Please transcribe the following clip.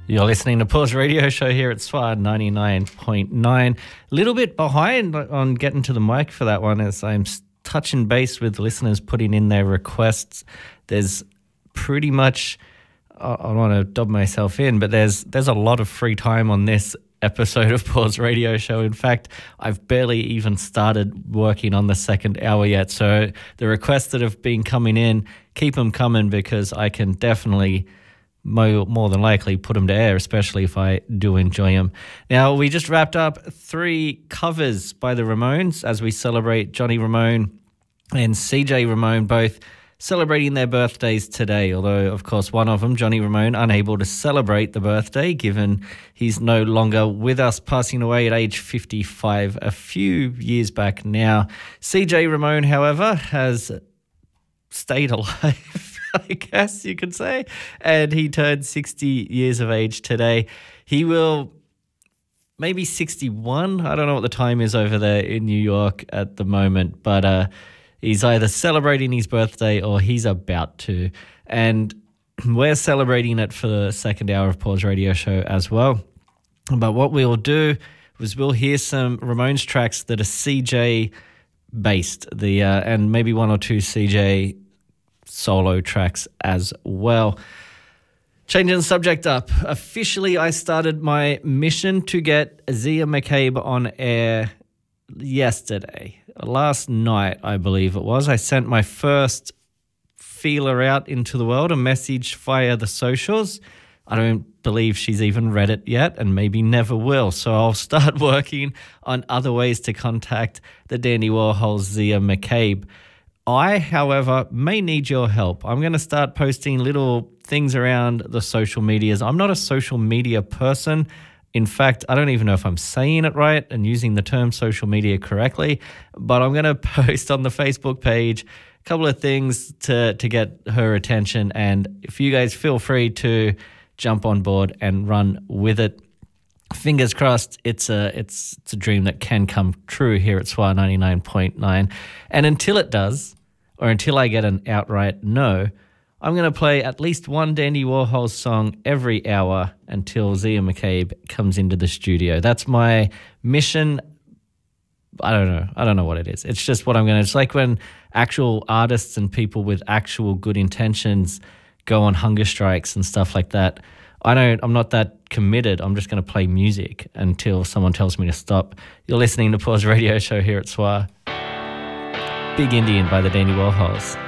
You're listening to Pause Radio Show here at SWR 99.9. A little bit behind on getting to the mic for that one as I'm touching base with listeners putting in their requests. There's pretty much, I don't want to dob myself in, but there's a lot of free time on this episode of Pause Radio Show. In fact, I've barely even started working on the second hour yet. So the requests that have been coming in, keep them coming because I can definitely more than likely put them to air, especially if I do enjoy them. Now, we just wrapped up 3 covers by the Ramones as we celebrate Johnny Ramone and CJ Ramone, both celebrating their birthdays today, although, of course, one of them, Johnny Ramone, unable to celebrate the birthday given he's no longer with us, passing away at age 55 a few years back now. CJ Ramone, however, has stayed alive, I guess you could say, and he turned 60 years of age today. He will maybe 61. I don't know what the time is over there in New York at the moment, but he's either celebrating his birthday or he's about to, and we're celebrating it for the second hour of Pause Radio Show as well. But what we'll do is we'll hear some Ramones tracks that are CJ based, and maybe 1 or 2 CJ solo tracks as well. Changing the subject up, officially I started my mission to get Zia McCabe on air yesterday. Last night, I believe it was. I sent my first feeler out into the world, a message via the socials. I don't believe she's even read it yet and maybe never will. So I'll start working on other ways to contact the Dandy Warhol's Zia McCabe. I, however, may need your help. I'm going to start posting little things around the social medias. I'm not a social media person. In fact, I don't even know if I'm saying it right and using the term social media correctly, but I'm going to post on the Facebook page a couple of things to get her attention. And if you guys feel free to jump on board and run with it. Fingers crossed, it's a dream that can come true here at SWR 99.9. And until it does, or until I get an outright no, I'm going to play at least one Dandy Warhol song every hour until Zia McCabe comes into the studio. That's my mission. I don't know what it is. It's just what I'm going to... It's like when actual artists and people with actual good intentions go on hunger strikes and stuff like that. I'm not that committed. I'm just going to play music until someone tells me to stop. You're listening to Pause Radio Show here at SWR. Big Indian by the Dandy Warhols.